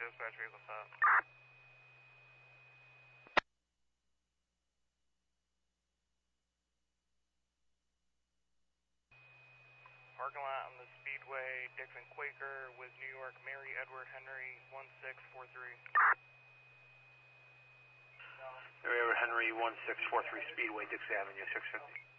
dispatcher, what's up? Parking lot on the Speedway, Dixon Quaker with New York, Mary Edward Henry, 1643. Mary Edward Henry, 1643 Speedway, Dix Avenue, 650.